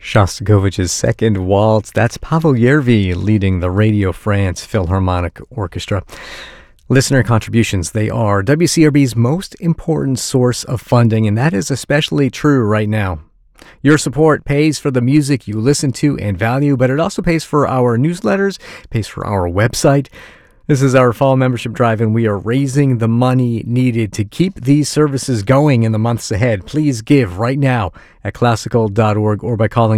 Shostakovich's Second Waltz. That's Pavel Yervi leading the Radio France Philharmonic Orchestra. Listener contributions, they are WCRB's most important source of funding, and that is especially true right now. Your support pays for the music you listen to and value, but it also pays for our newsletters, pays for our website. This is our fall membership drive, and we are raising the money needed to keep these services going in the months ahead. Please give right now at classical.org or by calling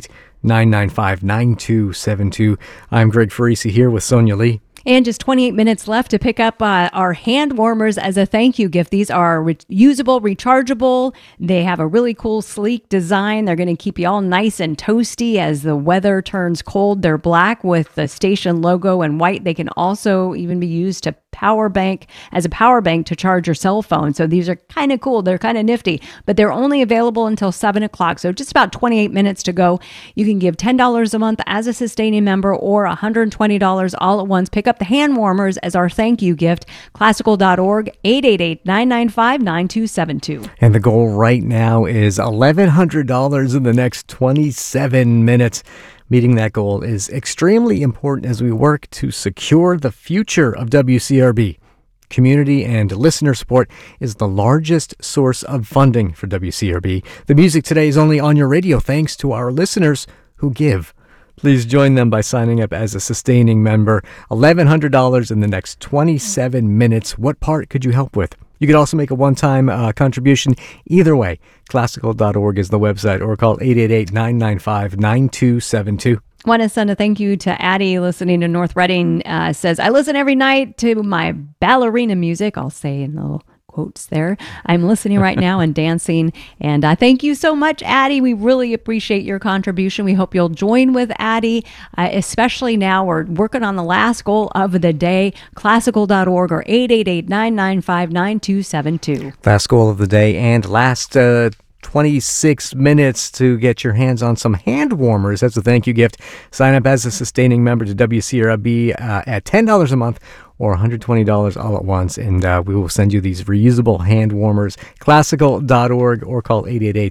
888-995-9272. I'm Greg Farisi here with Sonia Lee. And just 28 minutes left to pick up our hand warmers as a thank you gift. These are reusable, rechargeable. They have a really cool, sleek design. They're going to keep you all nice and toasty as the weather turns cold. They're black with the station logo and white. They can also even be used to power bank to charge your cell phone. So these are kind of cool. They're kind of nifty, but they're only available until 7 o'clock. So just about 28 minutes to go. You can give $10 a month as a sustaining member or $120 all at once. Pick up the hand warmers as our thank you gift. Classical.org, 888-995-9272. And the goal right now is $1,100 in the next 27 minutes. Meeting that goal is extremely important as we work to secure the future of WCRB. Community and listener support is the largest source of funding for WCRB. The music today is only on your radio thanks to our listeners who give. Please join them by signing up as a sustaining member. $1,100 in the next 27 minutes. What part could you help with? You could also make a one-time contribution. Either way, classical.org is the website, or call 888-995-9272. Want to send a thank you to Addie listening to North Reading. Says, I listen every night to my ballerina music. I'll say in little quotes there. I'm listening right now and dancing. And thank you so much, Addie. We really appreciate your contribution. We hope you'll join with Addie, especially now we're working on the last goal of the day. Classical.org or 888-995-9272. Last goal of the day and last 26 minutes to get your hands on some hand warmers. That's a thank you gift. Sign up as a sustaining member to WCRB at $10 a month or $120 all at once, and we will send you these reusable hand warmers. Classical.org or call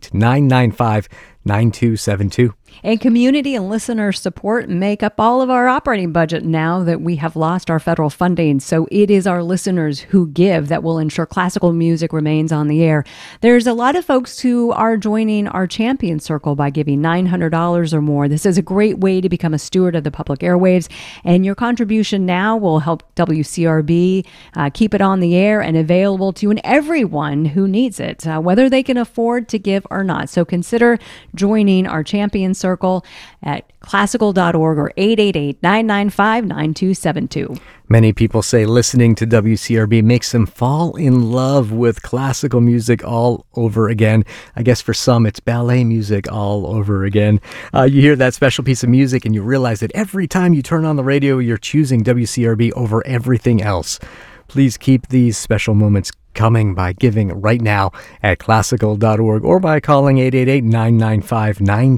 888-995-9272. And community and listener support make up all of our operating budget now that we have lost our federal funding. So it is our listeners who give that will ensure classical music remains on the air. There's a lot of folks who are joining our Champion Circle by giving $900 or more. This is a great way to become a steward of the public airwaves. And your contribution now will help WCRB keep it on the air and available to everyone who needs it, whether they can afford to give or not. So consider joining our Champion Circle at classical.org or 888-995-9272. Many people say listening to WCRB makes them fall in love with classical music all over again. I guess for some, it's ballet music all over again. You hear that special piece of music and you realize that every time you turn on the radio, you're choosing WCRB over everything else. Please keep these special moments coming by giving right now at classical.org or by calling 888-995-9272.